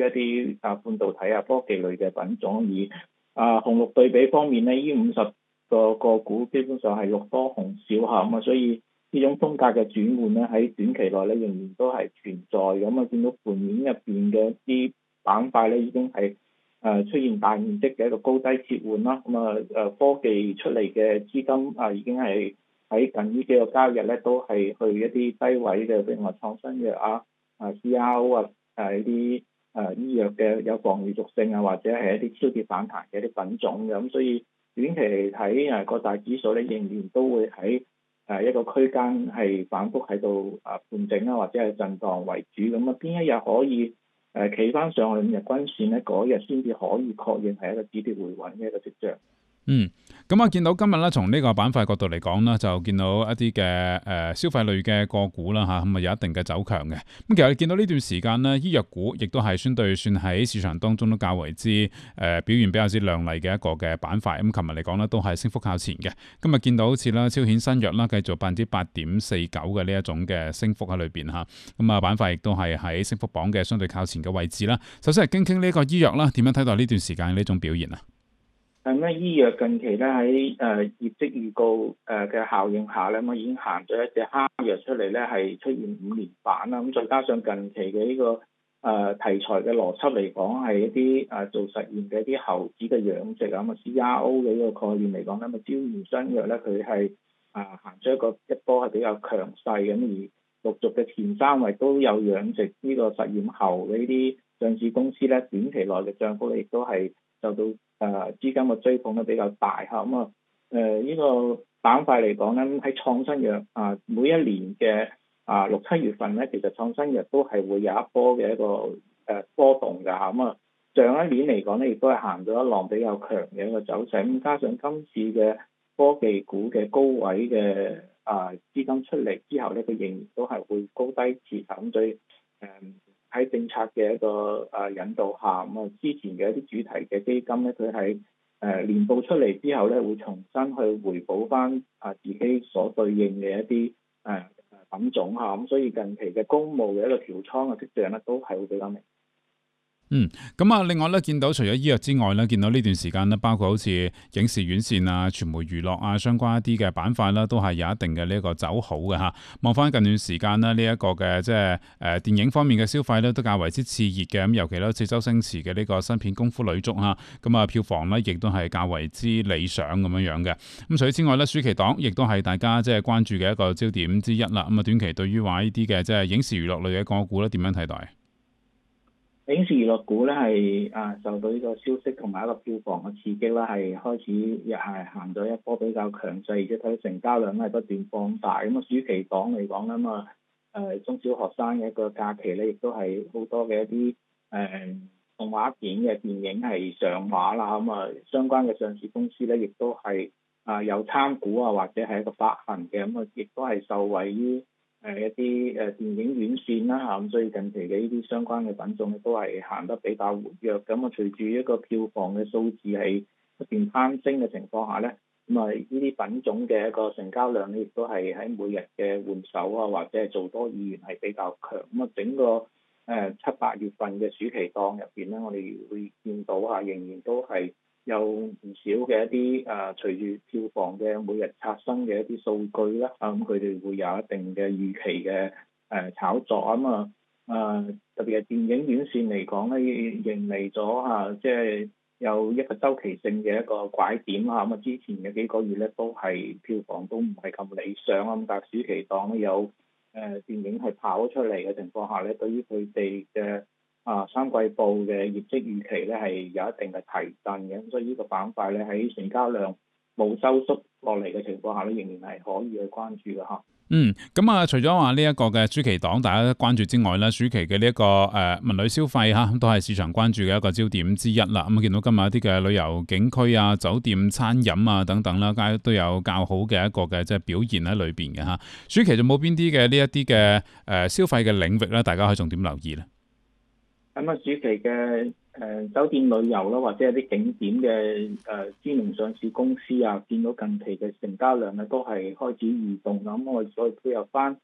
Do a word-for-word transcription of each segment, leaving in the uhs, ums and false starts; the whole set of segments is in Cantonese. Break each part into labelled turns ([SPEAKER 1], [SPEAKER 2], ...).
[SPEAKER 1] 一啲啊半導體啊科技類嘅品種。而啊紅綠對比方面咧，呢五十個個股基本上係綠多紅少嚇，咁啊，所以呢種風格嘅轉換咧喺短期內咧仍然都係存在。咁啊，見到盤面入邊嘅一啲板塊咧已經係誒出現大面積嘅一個高低切換啦。咁啊誒科技出嚟嘅資金啊已經係喺近呢幾個交易日咧都係去一啲低位嘅，譬如話創新藥啊、啊 C R O 啊、誒呢啲誒醫藥嘅有防禦屬性啊，或者係一啲超跌反彈嘅一啲品種嘅。咁所以短期嚟睇誒各大指數咧仍然都會喺誒一個區間係反覆喺度啊盤整啦，或者係震盪為主。咁啊邊一日可以誒企翻上去五日均線咧，嗰日先至可以確認係一個止跌回穩嘅一個跡象。
[SPEAKER 2] 嗯，咁啊，見到今日咧，從呢個板塊角度嚟講咧，就見到一啲嘅誒消費類嘅個股啦嚇，咁啊有一定嘅走強嘅。咁其實你見到呢段時間呢，醫藥股亦都係相對算喺市場當中都較為之誒、呃、表現比較之亮麗嘅一個嘅板塊。咁琴日嚟講呢，都係升幅靠前嘅。今日見到好似啦，超顯新藥啦，繼續百分之八點四九嘅呢一種嘅升幅喺裏邊嚇。咁啊，板塊亦都係喺升幅榜嘅相對靠前嘅位置啦。首先係傾傾呢個醫藥啦，點樣睇待呢段時間呢種表現啊？
[SPEAKER 1] 咁咧，醫藥近期咧喺誒業績預告誒嘅效應下咧，咁已經行咗一隻蝦藥出嚟咧，係出現五連板啦。咁再加上近期嘅呢、這個誒、呃、題材嘅邏輯嚟講，係一啲誒、呃、做實驗嘅一啲猴子嘅養殖啊，咁啊 C R O 嘅呢個概念嚟講咧，咁啊招元新藥咧佢係啊行咗一個一波係比較強勢咁，而陸續嘅前三位都有養殖呢個實驗猴嘅呢啲上市公司咧，短期內嘅漲幅咧亦都係受到誒資金嘅追捧得比較大嚇。咁啊誒呢個板塊嚟講咧，喺創新藥啊每一年嘅啊六七月份咧，其實創新藥都係會有一波嘅一個誒、呃、波動㗎嚇。咁啊上一年嚟講咧，亦都係行咗一浪比較強嘅一個走勢。咁加上今次嘅科技股嘅高位嘅啊資金出嚟之後咧，佢仍然都係會高低持守。咁所以誒喺政策嘅一個誒引導下，咁啊之前嘅一啲主題嘅基金咧，佢喺誒年報出嚟之後咧，會重新去回補翻啊自己所對應嘅一啲誒品種嚇。咁所以近期嘅公募嘅一個調倉嘅跡象咧，都係會比較明。
[SPEAKER 2] 嗯，咁啊，另外咧，見到除咗醫藥之外咧，見到呢段時間咧，包括好似影視院線啊、傳媒娛樂啊相關一啲嘅板塊啦，都係有一定嘅呢一個走好嘅嚇。望翻近段時間咧，呢一個嘅即係誒電影方面嘅消費咧，都較為之熾熱嘅。咁尤其咧，好似周星馳嘅呢個新片《功夫女足》嚇，咁啊票房咧亦都係較為之理想咁樣樣嘅。咁除此之外咧，暑期檔亦都係大家即係關注嘅一個焦點之一啦。咁啊短期對於話呢啲嘅即係影視娛樂類嘅個股咧，點樣睇待？
[SPEAKER 1] 影視娛樂股咧係啊受到呢個消息同埋一個票房嘅刺激啦，係開始亦係行咗一波比較強勢，而且睇到成交量咧係不斷放大。咁啊暑期檔嚟講咧，咁啊誒中小學生嘅一個假期咧，亦都係好多嘅一啲誒、呃、動畫片嘅電影係上畫啦。咁啊相關嘅上市公司咧，亦都係啊有參股啊，或者係一個發行嘅，咁啊亦都係受惠於誒一啲誒電影院線啦嚇。咁所以近期嘅呢啲相關嘅品種咧都係行得比較活躍。咁啊隨住一個票房嘅數字係不斷攀升嘅情況下咧，咁啊呢啲品種嘅一個成交量咧亦都係喺每日嘅換手啊，或者係做多意願係比較強。咁啊整個誒七八月份嘅暑期檔入邊咧，我哋會見到嚇仍然都係有唔少嘅一啲誒、呃，隨住票房嘅每日刷新嘅一啲數據啦，啊咁佢哋會有一定嘅預期嘅誒、呃、炒作啊嘛，誒、呃、特別係電影院線嚟講咧，迎嚟咗嚇，即係有一個周期性嘅一個拐點啦。咁啊，之前嘅幾個月咧都係票房都唔係咁理想啊，咁但係暑期檔咧有誒、呃、電影係跑出嚟嘅情況下咧，對於佢哋嘅啊，三季報嘅業績預期咧係有一定嘅提振嘅，所以呢個板塊咧喺成交量冇收縮落嚟嘅情況下咧，仍然係可以去關注嘅嚇。
[SPEAKER 2] 嗯，咁啊，除咗話呢一個嘅暑期檔大家關注之外咧，暑期嘅呢一個誒、呃、文旅消費嚇，都係市場關注嘅一個焦點之一啦。咁、嗯、見到今日一啲嘅旅遊景區啊、酒店、餐飲啊等等啦，皆都有較好嘅一個嘅即係表現喺裏邊嘅嚇。暑期就冇邊啲嘅呢一啲嘅誒消費嘅領域咧，大家可以重點留意咧。
[SPEAKER 1] 咁啊，暑期嘅誒、呃、酒店旅遊啦，或者係啲景點嘅誒、呃、知名上市公司啊，見到近期嘅成交量咧都係開始移動咁，我哋再配合翻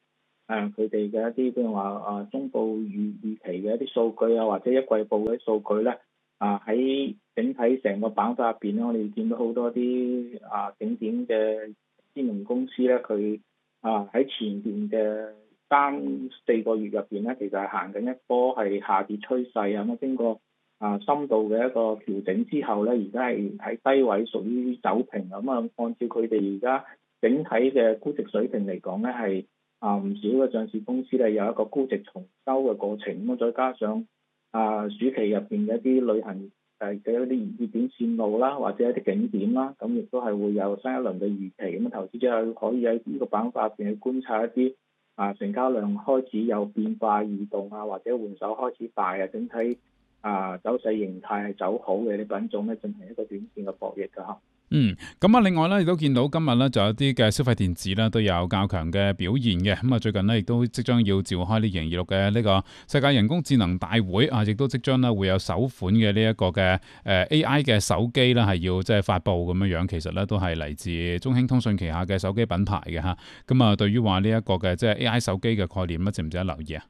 [SPEAKER 1] 誒佢哋嘅一啲譬如話啊中部預預期嘅一啲數據啊，或者一季報嘅啲數據咧，啊喺整體成個板塊入邊咧，我哋見到好多啲啊景點嘅知名公司咧，佢啊喺前邊嘅三四個月入邊咧，其實係行緊一波係下跌趨勢啊，咁啊經過啊深度嘅一個調整之後咧，而家係喺低位屬於走平咁啊，按照佢哋而家整體嘅估值水平嚟講咧，係啊唔少嘅上市公司咧有一個估值重修嘅過程，咁啊再加上啊暑期入邊嘅一啲旅行誒嘅一啲熱點線路啦，或者一啲景點啦，咁亦都係會有新一輪嘅預期，咁啊投資者可以喺呢個板塊入邊去觀察一啲啊成交量開始有變化移動啊，或者換手開始大啊，整體啊走勢形態係走好嘅啲品種咧，進行一個短線嘅博弈㗎嚇。
[SPEAKER 2] 嗯，咁啊，另外咧，亦都見到今日咧，就有啲嘅消費電子咧都有較強嘅表現嘅。咁啊，最近呢，亦都即將要召開呢二零二六嘅呢個世界人工智能大會啊，亦都即將咧會有首款嘅呢一個嘅誒 A I 嘅手機咧，係要即係發布咁樣樣。其實咧都係嚟自中興通訊旗下嘅手機品牌嘅嚇。咁啊，對於話呢一個嘅即係 A I 手機嘅概念咧，值唔值得留意啊？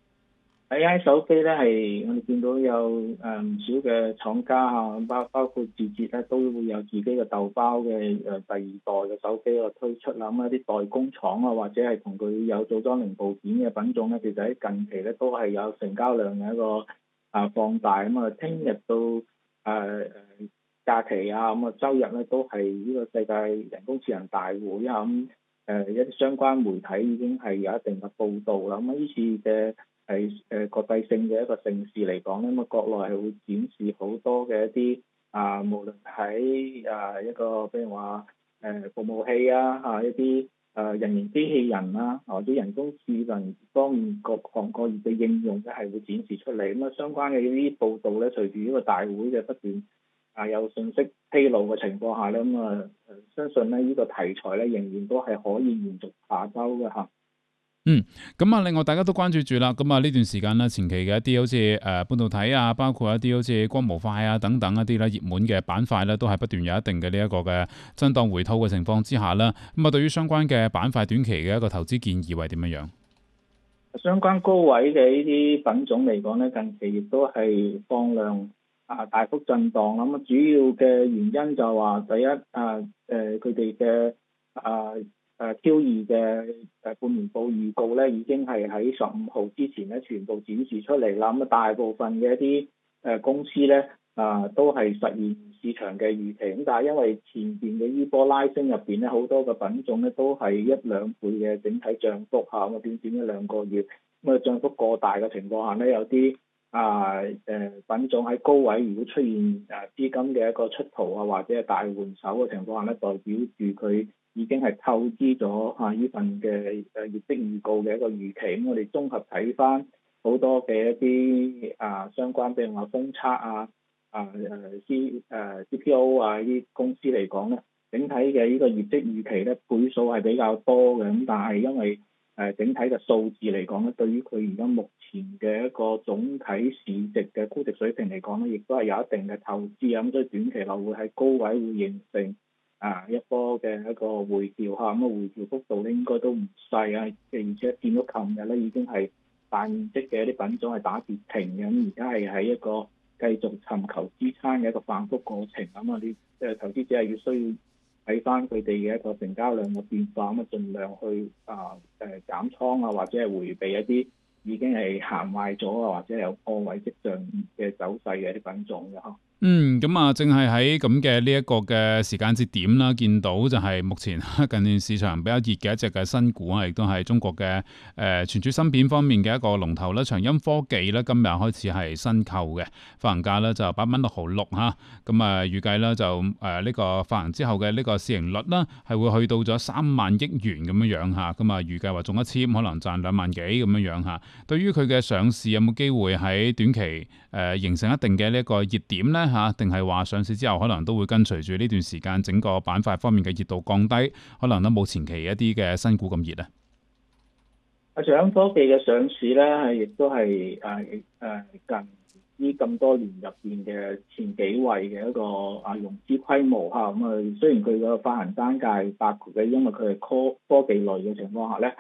[SPEAKER 1] A I 手機咧係我哋見到有誒唔少嘅廠家啊，包包括字節咧都會有自己嘅豆包嘅誒第二代嘅手機個推出啦。咁一啲代工廠啊，或者係同佢有組裝零部件嘅品種咧，其實喺近期咧都係有成交量嘅一個啊放大。咁啊，聽日到誒誒假期啊，咁啊週日咧都係呢個世界人工智能大會啊，咁誒一啲相關媒體已經係有一定嘅報導啦。咁啊呢次嘅係誒國際性嘅一個盛事嚟講咧，咁啊國內係會展示好多嘅一啲啊，無論喺啊一個譬如話誒服務器啊，啊一啲誒人形機器人啊，或者人工智能方面各行各業嘅應用咧，係會展示出嚟。咁啊相關嘅呢啲報導咧，隨住呢個大會嘅不斷啊有信息披露嘅情況下咧，咁啊相信咧呢個題材咧仍然都係可以延續下週嘅嚇。
[SPEAKER 2] 嗯，咁啊，另外大家都關注住啦，咁啊呢段時間咧，前期嘅一啲好似誒半導體啊，包括一啲好似光模塊啊等等一啲咧熱門嘅板塊咧，都係不斷有一定嘅呢一個嘅震盪回吐嘅情況之下啦。咁啊，對於相關嘅板塊短期嘅一個投資建議係點樣樣？
[SPEAKER 1] 相關高位嘅呢啲品種嚟講咧，近期亦都係放量啊大幅震盪。咁啊，主要嘅原因就係話第一啊誒佢哋嘅啊誒 Q 二嘅誒半年報預告咧，已經係喺十五號之前咧全部展示出嚟啦。咁啊，大部分嘅一啲誒公司咧啊都係實現市場嘅預期。咁但係因為前邊嘅呢波拉升入邊咧，好多嘅品種咧都係一兩倍嘅整體漲幅嚇，咁啊短短一兩個月，咁啊漲幅過大嘅情況下咧，有啲啊誒、呃、品種喺高位，如果出現誒資金嘅一個出逃啊，或者係大換手嘅情況下咧，代表住佢已經係透支咗啊呢份嘅誒業績預告嘅一個預期。咁我哋綜合睇翻好多嘅一啲啊相關，譬如話封測啊、啊誒 C 誒 C P O 啊呢啲公司嚟講咧，整體嘅呢個業績預期咧倍數係比較多嘅。咁但係因為誒整體嘅數字嚟講咧，對於佢而家目前嘅一個總體市值嘅估值水平嚟講咧，亦都係有一定嘅透支啊。咁所以短期內會喺高位會形成啊一波嘅一個回調嚇，咁啊回調幅度咧應該都唔細啊，而且見到琴日咧已經係大面積嘅一啲品種係打跌停嘅，咁而家係喺一個繼續尋求支撐嘅一個反覆過程。咁啊啲誒投資者係要需要睇翻佢哋嘅一個成交量嘅變化，咁啊盡量去啊誒減倉啊，或者係迴避一啲已經係行壞咗啊，或者有破位跡象嘅走勢嘅一啲品種嘅嚇。
[SPEAKER 2] 嗯，咁啊，正係喺咁嘅呢一個嘅時間節點啦，見到就係目前近段市場比較熱嘅一隻嘅新股啊，亦都係中國嘅誒存儲芯片方面嘅一個龍頭啦。長鑫科技咧今日開始係新購嘅，發行價咧就八蚊六毫六嚇，咁啊預計咧就誒呢個發行之後嘅呢個市盈率啦係會去到咗三萬億元咁樣樣嚇，咁啊預計話中一簽可能賺兩萬幾咁樣樣嚇。對於佢嘅上市有冇機會喺短期誒、呃、形成一定嘅呢一個熱點咧？嚇，定係話上市之後可能都會跟隨住呢段時間整個板塊方面嘅熱度降低，可能都冇前期一啲嘅新股咁熱啊。
[SPEAKER 1] 啊，長鑫科技嘅上市咧，係亦都係誒誒近呢咁多年入邊嘅前幾位嘅一個啊融資規模嚇。咁啊，雖然佢個發行單價係八倍嘅，因為佢係科科技類嘅情況下咧，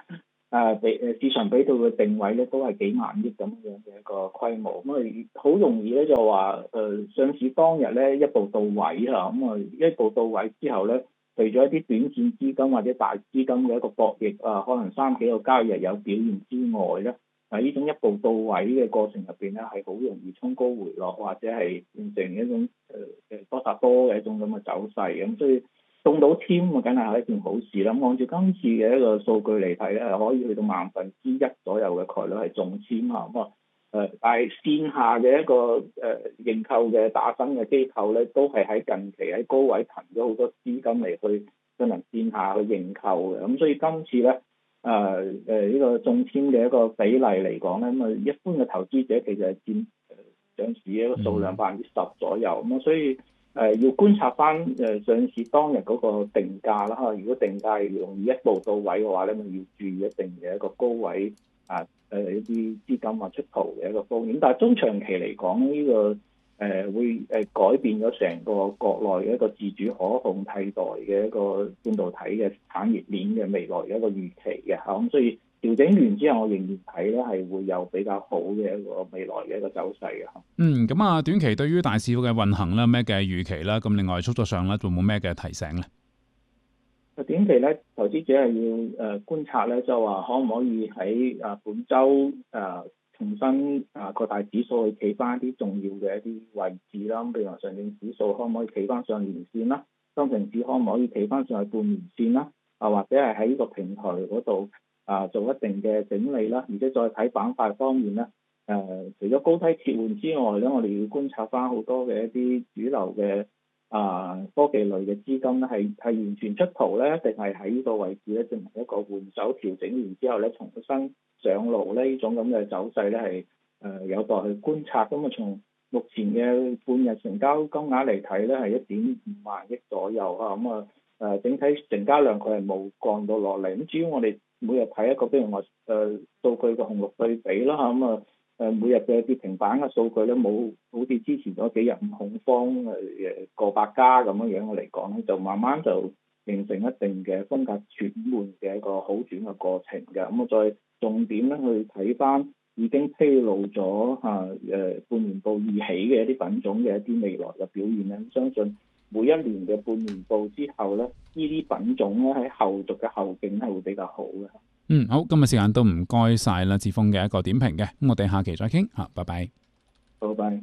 [SPEAKER 1] 誒俾誒市場俾到嘅定位咧都係幾萬億咁樣嘅一個規模，咁啊好容易咧就話誒、呃、上市當日咧一步到位啦，咁啊一步到位之後咧，除咗一啲短線資金或者大資金嘅一個博弈啊，可能三幾個交易日有表現之外咧，啊呢種一步到位嘅過程入邊咧係好容易衝高回落，或者係變成一種誒誒多殺多嘅一種咁嘅走勢，咁所以中到籤啊，梗係係一件好事啦。按照今次嘅一個數據嚟睇咧，係可以去到萬分之一左右嘅概率係中籤嚇。咁啊誒，但係線下嘅一個誒、呃、認購嘅打新嘅機構咧，都係喺近期喺高位騰咗好多資金嚟去進行線下去認購嘅。咁所以今次咧誒誒呢個中籤嘅一個比例嚟講咧，咁啊一般嘅投資者其實係佔誒上市嘅一個數量百分之十左右。咁啊，所以誒、呃、要觀察翻誒上市當日嗰個定價啦嚇，如果定價容易一步到位嘅話咧，咁要注意一定嘅一個高位啊誒、呃、一啲資金啊出逃嘅一個風險。但係中長期嚟講呢、這個誒、呃、會誒改變咗成個國內嘅一個自主可控替代嘅一個半導體嘅產業鏈嘅未來嘅一個預期嘅嚇，咁所以調整完之後，我仍然睇咧係會有比較好嘅一個未來嘅一個走勢嘅。
[SPEAKER 2] 嗯，咁啊，短期對於大市嘅運行咧，咩嘅預期啦？咁另外操作上咧，仲冇咩嘅提醒咧？
[SPEAKER 1] 短期咧，投資者係要誒觀察咧，就話可唔可以喺誒本週誒重新誒個大指數去企翻一啲重要嘅一啲位置啦。咁譬如話上證指數可唔可以企翻上年線啦？深成指可唔可以企翻上去半年線啦？啊，或者係喺呢個平台嗰度啊做一定嘅整理啦。而且再睇板塊方面咧，誒、呃、除咗高低切換之外咧，我哋要觀察翻好多嘅一啲主流嘅啊科技類嘅資金咧，係係完全出逃咧，定係喺呢個位置咧進行一個換手調整完之後咧，重新上路咧，呢種咁嘅走勢咧係誒有待去觀察。咁啊，從目前嘅半日成交金額嚟睇咧，係一點五萬億左右啊。咁啊誒整體成交量佢係冇降到落嚟。咁至於我哋每日睇一個譬如話誒數據嘅紅綠對比啦嚇，咁啊誒每日嘅跌停板嘅數據咧，冇好似之前嗰幾日咁恐慌誒誒過百家咁樣樣嘅嚟講咧，就慢慢就形成一定嘅風格轉換嘅一個好轉嘅過程嘅。咁啊再重點咧去睇翻已經披露咗嚇誒半年報預喜嘅一啲品種嘅一啲未來嘅表現咧，相信每一年嘅半年報之後咧，呢啲品種咧喺後續嘅後勁係會比較好嘅。
[SPEAKER 2] 嗯，好，今日時間都唔該晒啦，志峰嘅一個點評嘅，咁我哋下期再傾嚇，拜拜。
[SPEAKER 1] 拜拜。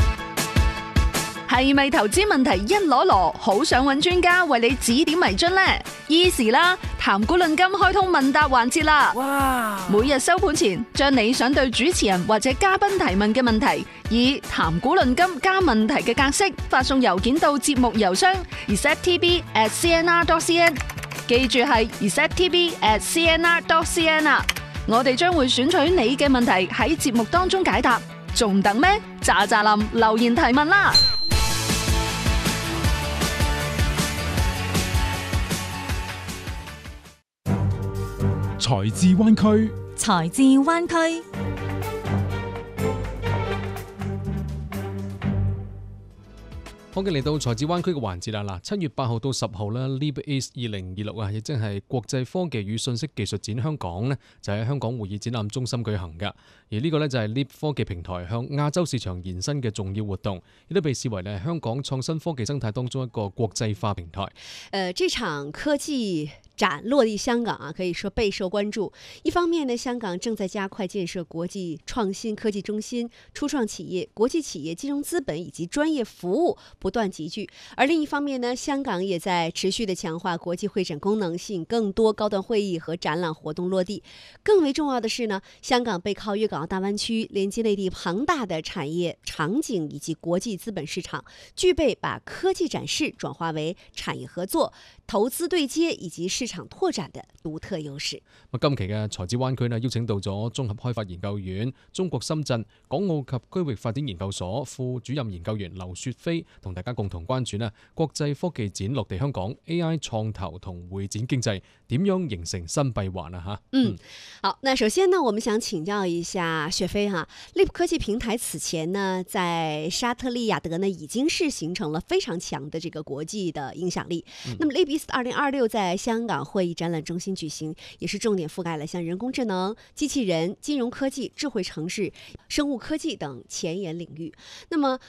[SPEAKER 3] 係咪投資問題一籮籮，好想揾專家為你指點迷津呢？依時啦，談古論今開通問答環節啦！哇！每日收盤前，將你想對主持人或者嘉賓提問嘅問題，以談古論今加問題嘅格式發送郵件到節目郵箱 r e c e p t v at c n r dot c n， 記住係 r e c e p t v at c n r dot c n 啊！我哋將會選取你嘅問題喺節目當中解答，仲等咩？喳喳林留言提問啦！
[SPEAKER 2] 財智灣區，
[SPEAKER 4] 財智灣區。
[SPEAKER 5] 好嘅，嚟到財智灣區嘅環節啦。嗱，七月八號到十號咧 ，LeapEast 二零二六啊，亦即係國際科技與信息技術展香港呢，就喺香港會議展覽中心舉行噶。而呢個呢，就係 Leap 科技平台向亞洲市場延伸嘅重要活動，亦都被視為咧香港創新科技生態當中一個國際化平台。誒、
[SPEAKER 6] 呃，這場科技展落地香港啊，可以說備受關注。一方面呢，香港正在加快建設國際創新科技中心，初創企業、國際企業、金融資本以及專業服務不斷集聚；而另一方面呢，香港也在持續的強化國際會展功能性，更多高端會議和展覽活動落地。更為重要的是呢，香港背靠粵港澳大灣區，連接內地龐大的產業場景以及國際資本市場，具備把科技展示轉化為產業合作、投資對接以及市場拓展的獨特優勢。
[SPEAKER 5] 今期嘅財智灣區呢，邀請到咗綜合開發研究院、中國深圳港澳及區域發展研究所副主任研究員劉雪飛，同大家共同關注呢國際科技展落地香港 A I 創投同會展經濟點樣形成新閉環啊！吓，
[SPEAKER 6] 嗯，好，那首先呢，我們想請教一下雪飛哈 ，Leap 科技平台此前呢，在沙特利雅得呢，已經是形成了非常強的這個國際的影響力。嗯、那麼 LeapEast 二零二六在香港港会议展览中心举行，也是重点覆盖了像人工智能、机器人、金融科技、智慧城市、生物科技等前沿领域。那么